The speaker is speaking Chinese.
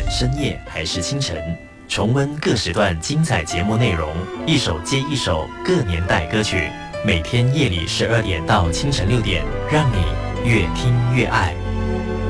深夜还是清晨，重温各时段精彩节目内容，一首接一首各年代歌曲。每天夜里12点到清晨6点，让你越听越爱。